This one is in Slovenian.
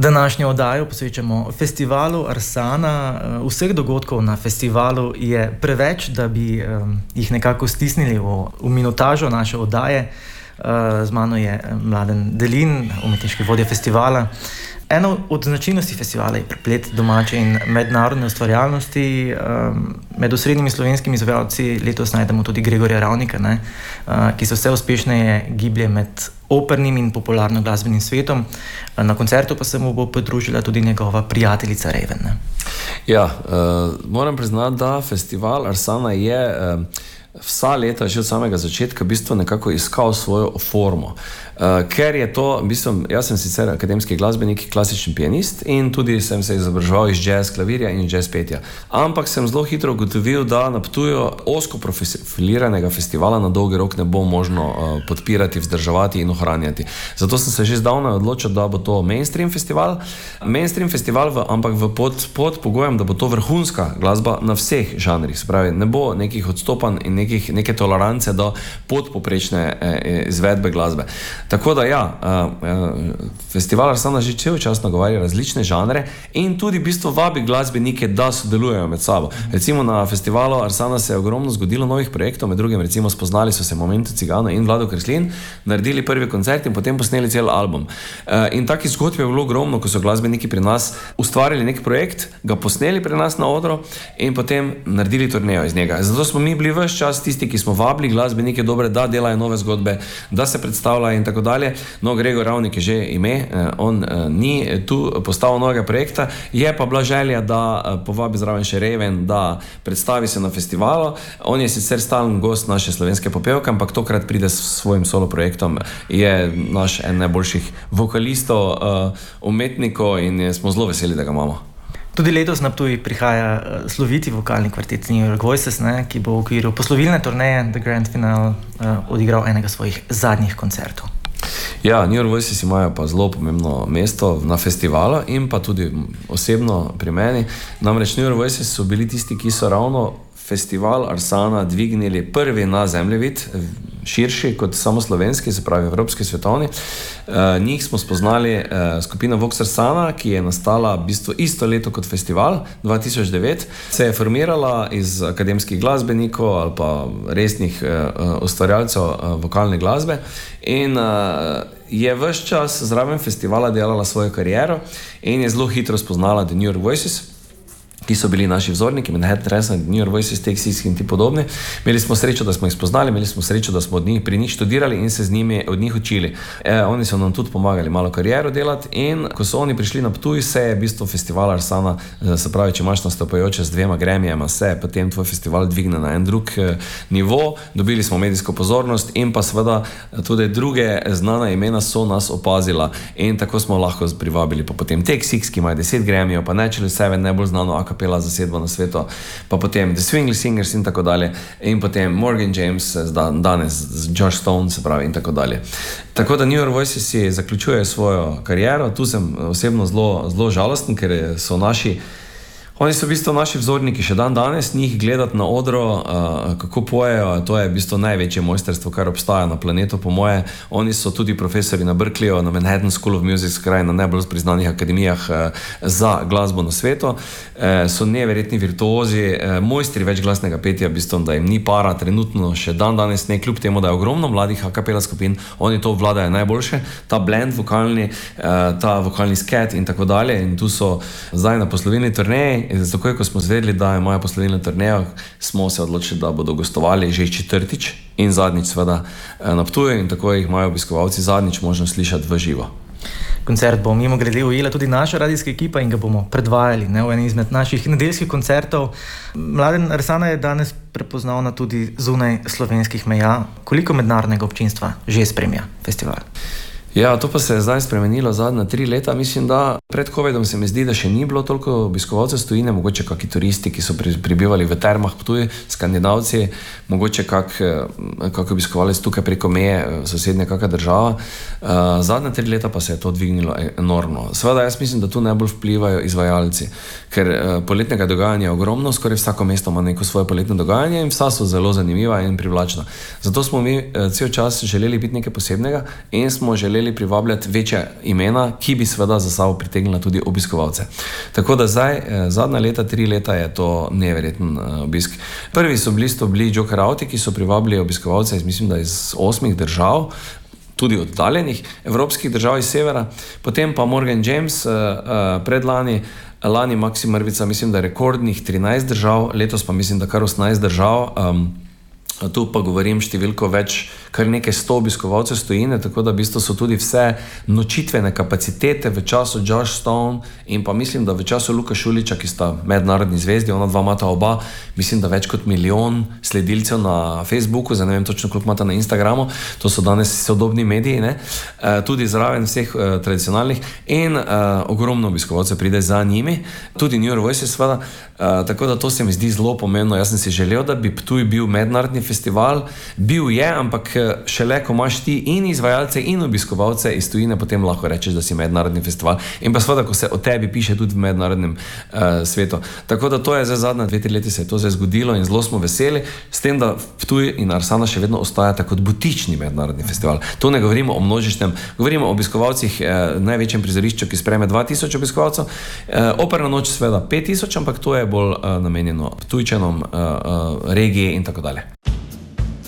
Današnjo oddajo posvečamo festivalu Arsana. Vseh dogodkov na festivalu je preveč, da bi jih nekako stisnili v minutažo naše oddaje. Z mano je Mladen Delin, umetniški vodja festivala. Ena od značilnosti festivala je preplet domače in mednarodne ustvarjalnosti. Med osrednjimi slovenskimi izvajalci letos najdemo tudi Gregorja Ravnika, ki se vse uspešneje giblje med opernim in popularno glasbenim svetom. Na koncertu pa se mu bo pridružila tudi njegova prijateljica Raven. Ja, moram priznati, da festival Arsana je vsa leta, že od samega začetka, v bistvu nekako iskal svojo formo. Ker je to, v bistvu, jaz sem sicer akademski glasbenik, klasični pianist in tudi sem se izobraževal iz jazz klavirja in jazz petja. Ampak sem zelo hitro ugotovil, da na Ptuju ozko profiliranega festivala na dolgi rok ne bo možno podpirati, vzdrževati in ohranjati. Zato sem se že zdavnaj odločil, da bo to mainstream festival. Mainstream festival, ampak pod pogojem, da bo to vrhunska glasba na vseh žanrih. Se pravi, ne bo nekih odstopanj in neke tolerance do podpoprečne izvedbe glasbe. Tako da ja, festival Arsana že cel čas nagovarja različne žanre in tudi v bistvu vabi glasbenike, da sodelujejo med sabo. Recimo na festivalu Arsana se je ogromno zgodilo novih projektov, med drugim recimo spoznali so se Momento Cigano in Vlado Kreslin, naredili prvi koncert in potem posneli cel album. In takih zgodb je bilo ogromno, ko so glasbeniki pri nas ustvarili nek projekt, ga posneli pri nas na odru in potem naredili turnejo iz njega. Zato smo mi bili ves čas tisti, ki smo vabili glasbenike dobre, da delajo nove zgodbe, da se predstavljajo in tako dalje. No, Gregor Ravnik je že ime, on ni tu postavil novega projekta, je pa bila želja, da povabi zraven še Raven, da predstavi se na festivalu. On je sicer stalen gost naše slovenske popevke, ampak tokrat pride s svojim solo projektom. Je naš en najboljših vokalistov, umetnikov in smo zelo veseli, da ga imamo. Tudi letos na Ptuj prihaja sloviti vokalni kvartet New York Voices, ki bo v okviru poslovilne turneje The Grand Finale odigral enega svojih zadnjih koncertov. Ja, New York Voices imajo pa zelo pomembno mesto na festivalu in pa tudi osebno pri meni. Namreč New York Voices so bili tisti, ki so ravno festival Arsana dvignili prvi na zemljevid, širši kot samo slovenski, se pravi evropski, svetovni. Njih smo spoznali skupina Vox Arsana, ki je nastala v bistvu isto leto kot festival, 2009. Se je formirala iz akademskih glasbenikov ali pa resnih ustvarjalcev vokalne glasbe in je ves čas zraven festivala delala svojo kariero in je zelo hitro spoznala The New York Voices, ki so bili naši vzorniki, Manhattan Transfer, New York Voices, Texas in ti podobni. Imeli smo srečo, da smo jih spoznali, imeli smo srečo, da smo pri njih študirali in se z njimi od njih učili. Oni so nam tudi pomagali malo kariero delati in ko so oni prišli na Ptuj, se je v bistvu festival Arsana, se pravi, če imaš nastopajoče z 2 Grammyjema, se potem tvoj festival dvigne na en drug nivo, dobili smo medijsko pozornost in pa seveda tudi druge znana imena so nas opazila in tako smo lahko privabili pa potem Texas, ki imajo 10 Grammyjev, pa Natural 7, najbolj znano kapela zasedbo na svetu, pa potem The Swingly Singers in tako dalje, in potem Morgan James, danes Josh Stone, se pravi, in tako dalje. Tako da New York Voices si zaključuje svojo kariero. Tu sem osebno zelo žalosten, ker so oni so v bistvu naši vzorniki še danes, njih gledati na odru, kako pojejo, to je v bistvu največje mojsterstvo, kar obstaja na planetu, po moje. Oni so tudi profesori na Berkeleyju, na Manhattan School of Music, skraj na najbolj priznanih akademijah za glasbo na svetu. So neverjetni virtuozi, mojstri večglasnega petja, v bistvu, da jim ni para, trenutno še danes ne, kljub temu, da je ogromno mladih a cappella skupin, oni to vladajo najboljše, ta blend vokalni, ta vokalni sket in tako dalje. In tu so zdaj na poslovilni turneji. Takoj, ko smo zvedeli, da imajo poslovilno turnejo, smo se odločili, da bodo gostovali že 4. in zadnjič seveda na Ptuju in tako jih imajo obiskovalci zadnjič možnost slišati v živo. Koncert bo mimogrede ujela tudi naša radijska ekipa in ga bomo predvajali v enem izmed naših nedeljskih koncertov. Mladen, Arsana je danes prepoznavna tudi zunaj slovenskih meja. Koliko mednarodnega občinstva že spremlja festival? Ja, to pa se je zdaj spremenilo zadnja 3 leta. Mislim, da pred covidom se mi zdi, da še ni bilo toliko obiskovalcev z tujine, mogoče kakšni turisti, ki so pribivali v termah Ptuj, Skandinavci, mogoče kak obiskovalec tukaj preko meje, sosednja kakšna država. Zadnja 3 leta pa se je to dvignilo enormno. Seveda jaz mislim, da tu najbolj vplivajo izvajalci, ker poletnega dogajanja je ogromno, skoraj vsako mesto ima neko svoje poletno dogajanje in vsa so zelo zanimiva in privlačna. Zato smo mi cel čas želeli biti nekaj posebnega in smo želeli želeli privabljati večje imena, ki bi seveda za sabo pritegnila tudi obiskovalce. Tako da zdaj, zadnja leta, 3 leta je to neverjeten obisk. Prvi so bili Joker Auti, ki so privabili obiskovalce mislim, da iz 8 držav, tudi oddaljenih evropskih držav iz severa, potem pa Morgan James predlani, lani Maxi Mrvica, mislim, da rekordnih 13 držav, letos pa mislim, da kar 18 držav, tu pa govorim številko več, kar nekaj 100 obiskovalcev stojine, tako da v bistvu so tudi vse nočitvene kapacitete v času Josh Stone in pa mislim, da v času Luka Šulića, ki sta mednarodni zvezdi, ona dva imata oba, mislim, da več kot 1 milijon sledilcev na Facebooku, zdaj ne vem točno, koliko imata na Instagramu, to so danes sodobni mediji, ne? Tudi zraven vseh tradicionalnih in ogromno obiskovalcev pride za njimi, tudi New York Voices seveda, tako da to se mi zdi zelo pomembno. Jaz sem si želel, da bi Ptuj bil mednarodni festival, bil je, ampak šele ko imaš ti in izvajalce in obiskovalce iz tujine, potem lahko rečeš, da si mednarodni festival. In pa seveda, ko se o tebi piše tudi v mednarodnem svetu. Tako da to je zdaj zadnja 2-3 leti se je to zdaj zgodilo in zelo smo veseli, s tem, da Ptuj in Arsana še vedno ostajata kot butični mednarodni festival. Tu ne govorimo o množičnem, govorimo o obiskovalcih, največjem prizorišču, ki sprejme 2000 obiskovalcev, Operna noč seveda 5000, ampak to je bolj namenjeno Ptujčanom, regiji in tako dalje.